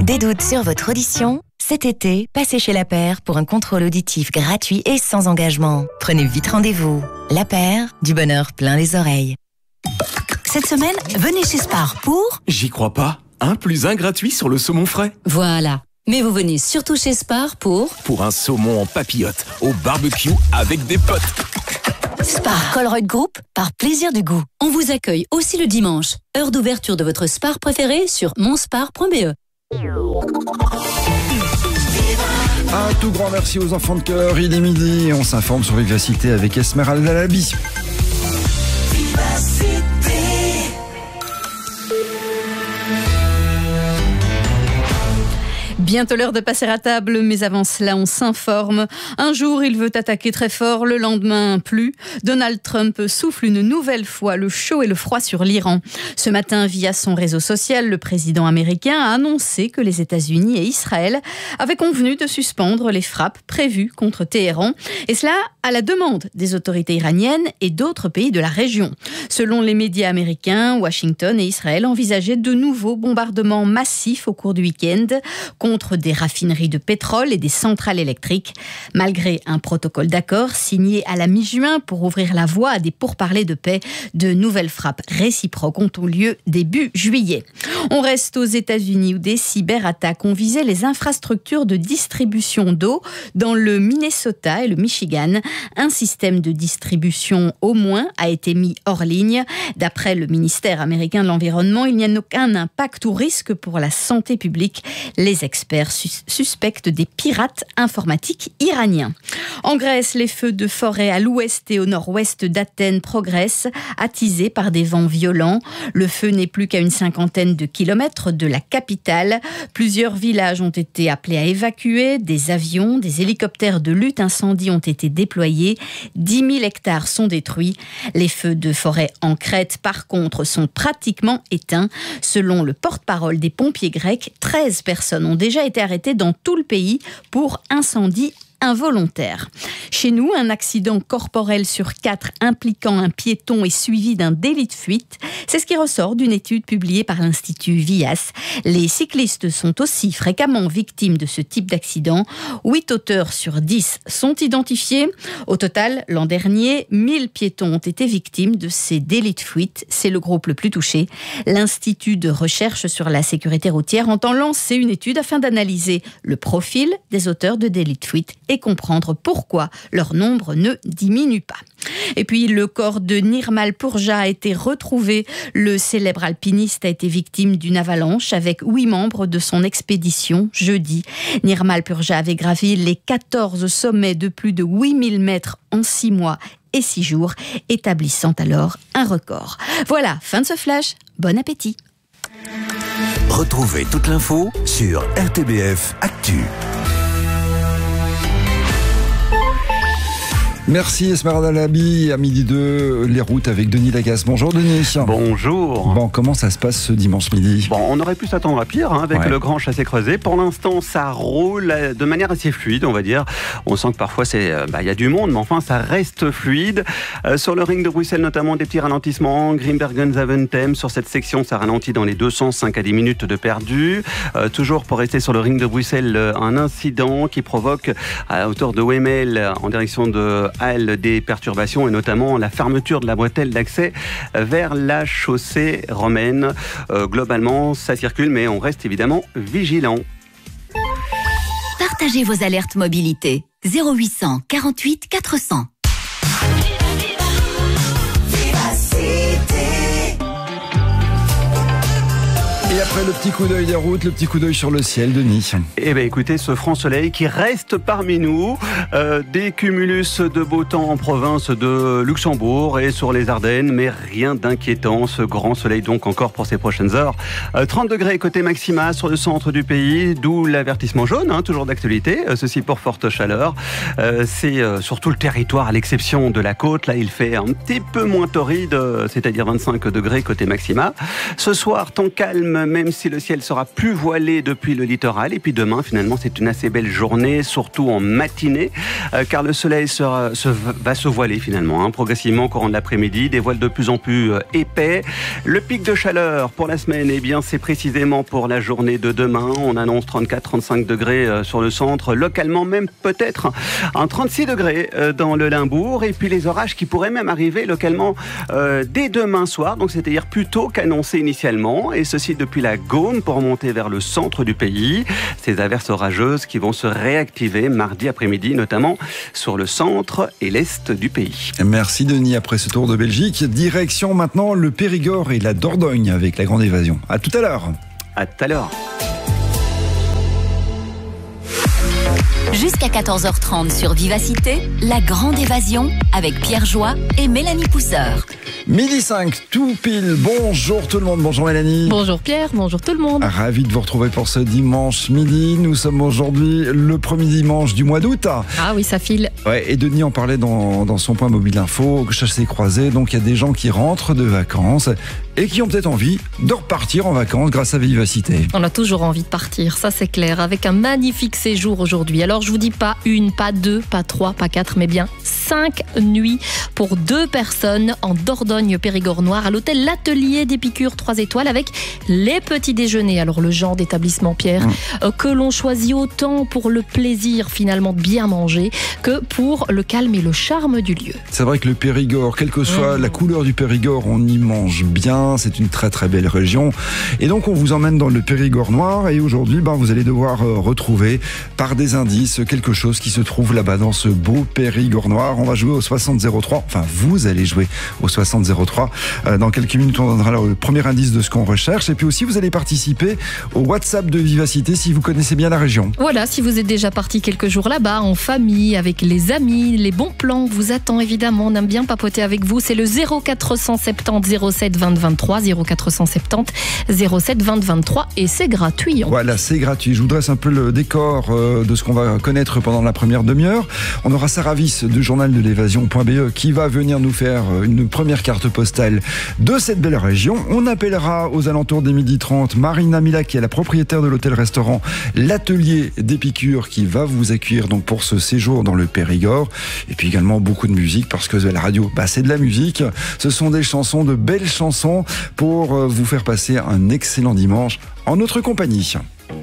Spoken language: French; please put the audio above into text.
Des doutes sur votre audition ? Cet été, passez chez La Paire pour un contrôle auditif gratuit et sans engagement. Prenez vite rendez-vous. La Paire, du bonheur plein les oreilles. Cette semaine, venez chez Spar pour... J'y crois pas. 1+1 gratuit sur le saumon frais. Voilà. Mais vous venez surtout chez Spar pour... Pour un saumon en papillote, au barbecue avec des potes. Spar Colruyt Group, par plaisir du goût. On vous accueille aussi le dimanche. Heure d'ouverture de votre Spar préféré sur monspar.be. Un tout grand merci aux enfants de cœur, il est midi et on s'informe sur Vivacité avec Esmeralda Labi. Bientôt l'heure de passer à table, mais avant cela, on s'informe. Un jour, il veut attaquer très fort, le lendemain, plus. Donald Trump souffle une nouvelle fois le chaud et le froid sur l'Iran. Ce matin, via son réseau social, le président américain a annoncé que les États-Unis et Israël avaient convenu de suspendre les frappes prévues contre Téhéran. Et cela à la demande des autorités iraniennes et d'autres pays de la région. Selon les médias américains, Washington et Israël envisageaient de nouveaux bombardements massifs au cours du week-end contre des raffineries de pétrole et des centrales électriques. Malgré un protocole d'accord signé à la mi-juin pour ouvrir la voie à des pourparlers de paix, de nouvelles frappes réciproques ont eu lieu début juillet. On reste aux États-Unis où des cyberattaques ont visé les infrastructures de distribution d'eau dans le Minnesota et le Michigan. Un système de distribution au moins a été mis hors ligne. D'après le ministère américain de l'Environnement, il n'y a aucun impact ou risque pour la santé publique. Les experts suspectent des pirates informatiques iraniens. En Grèce, les feux de forêt à l'ouest et au nord-ouest d'Athènes progressent, attisés par des vents violents. Le feu n'est plus qu'à une 50aine de kilomètres de la capitale. Plusieurs villages ont été appelés à évacuer. Des avions, des hélicoptères de lutte incendie ont été déployés. 10 000 hectares sont détruits. Les feux de forêt en Crète, par contre, sont pratiquement éteints. Selon le porte-parole des pompiers grecs, 13 personnes ont déjà été arrêtées dans tout le pays pour incendie involontaire. Chez nous, un accident corporel sur 4 impliquant un piéton est suivi d'un délit de fuite. C'est ce qui ressort d'une étude publiée par l'Institut Vias. Les cyclistes sont aussi fréquemment victimes de ce type d'accident. 8 auteurs sur 10 sont identifiés. Au total, l'an dernier, 1000 piétons ont été victimes de ces délits de fuite. C'est le groupe le plus touché. L'Institut de recherche sur la sécurité routière entend lancer une étude afin d'analyser le profil des auteurs de délits de fuite et comprendre pourquoi leur nombre ne diminue pas. Et puis, le corps de Nirmal Purja a été retrouvé. Le célèbre alpiniste a été victime d'une avalanche avec 8 membres de son expédition jeudi. Nirmal Purja avait gravi les 14 sommets de plus de 8000 mètres en 6 mois et 6 jours, établissant alors un record. Voilà, fin de ce flash. Bon appétit. Retrouvez toute l'info sur RTBF Actu. Merci Esmeralda Labi, à midi 2, les routes avec Denis Lagasse. Bonjour Denis. Bonjour. Bon, comment ça se passe ce dimanche midi ? Bon, on aurait pu s'attendre à pire avec le grand chassé-croisé. Pour l'instant, ça roule de manière assez fluide, on va dire. On sent que parfois, il y a du monde, mais enfin, ça reste fluide. Sur le ring de Bruxelles, notamment, des petits ralentissements. Grimbergen-Zaventem, sur cette section, ça ralentit dans les 205 à 10 minutes de perdu. Toujours pour rester sur le ring de Bruxelles, un incident qui provoque à hauteur de Wemel, en direction de Halle, des perturbations et notamment la fermeture de la bretelle d'accès vers la chaussée romaine. Globalement, ça circule, mais on reste évidemment vigilant. Partagez vos alertes mobilité. 0800 48 400. Et après le petit coup d'œil des routes, le petit coup d'œil sur le ciel, Denis. Eh bien écoutez, ce franc soleil qui reste parmi nous, des cumulus de beau temps en province de Luxembourg et sur les Ardennes, mais rien d'inquiétant, ce grand soleil donc encore pour ces prochaines heures. 30 degrés côté maxima sur le centre du pays, d'où l'avertissement jaune, toujours d'actualité, ceci pour forte chaleur. C'est sur tout le territoire à l'exception de la côte, là il fait un petit peu moins torride, c'est-à-dire 25 degrés côté maxima. Ce soir, temps calme calme, même si le ciel sera plus voilé depuis le littoral. Et puis demain, finalement, c'est une assez belle journée, surtout en matinée, car le soleil va se voiler finalement, progressivement au courant de l'après-midi, des voiles de plus en plus épais. Le pic de chaleur pour la semaine, eh bien, c'est précisément pour la journée de demain. On annonce 34-35 degrés sur le centre, localement même peut-être un 36 degrés dans le Limbourg. Et puis les orages qui pourraient même arriver localement dès demain soir, donc c'est-à-dire plus tôt qu'annoncé initialement, et ceci depuis la Gaume pour remonter vers le centre du pays. Ces averses orageuses qui vont se réactiver mardi après-midi, notamment sur le centre et l'est du pays. Merci Denis, après ce tour de Belgique, direction maintenant le Périgord et la Dordogne avec la Grande Évasion. À tout à l'heure. À tout à l'heure. Jusqu'à 14h30 sur Vivacité, la Grande Évasion avec Pierre Joie et Mélanie Pousseur. 12h05, tout pile. Bonjour tout le monde, bonjour Mélanie. Bonjour Pierre, bonjour tout le monde. Ravi de vous retrouver pour ce dimanche midi. Nous sommes aujourd'hui le premier dimanche du mois d'août. Ah oui, ça file. Ouais, et Denis en parlait dans son point mobile info, chassé croisé. Donc il y a des gens qui rentrent de vacances et qui ont peut-être envie de repartir en vacances grâce à Vivacité. On a toujours envie de partir, ça c'est clair, avec un magnifique séjour aujourd'hui. Alors je vous dis pas une, pas deux, pas trois, pas quatre, mais bien 5 nuits pour 2 personnes en Dordogne Périgord Noir à l'hôtel L'Atelier d'Épicure 3 étoiles avec les petits déjeuners. Alors le genre d'établissement, Pierre, que l'on choisit autant pour le plaisir finalement de bien manger que pour le calme et le charme du lieu. C'est vrai que le Périgord, quelle que soit la couleur du Périgord, on y mange bien. C'est une très très belle région. Et donc on vous emmène dans le Périgord Noir et aujourd'hui vous allez devoir retrouver par des indices quelque chose qui se trouve là-bas dans ce beau Périgord Noir. On va jouer au 6003, enfin vous allez jouer au 6003. Dans quelques minutes on donnera le premier indice de ce qu'on recherche et puis aussi vous allez participer au WhatsApp de Vivacité si vous connaissez bien la région. Voilà, si vous êtes déjà parti quelques jours là-bas en famille, avec les amis, les bons plans vous attend évidemment, on aime bien papoter avec vous, c'est le 0470 07 20 23, 0470 07 20 23 et c'est gratuit. Voilà, c'est gratuit. Je vous dresse un peu le décor de ce qu'on va connaître pendant la première demi-heure. On aura Sarah Viss du journal de l'évasion.be qui va venir nous faire une première carte postale de cette belle région. On appellera aux alentours des 12h30 Marina Mila qui est la propriétaire de l'hôtel-restaurant L'Atelier d'Épicure qui va vous accueillir donc pour ce séjour dans le Périgord. Et puis également beaucoup de musique parce que la radio, c'est de la musique. Ce sont des chansons, de belles chansons pour vous faire passer un excellent dimanche en notre compagnie.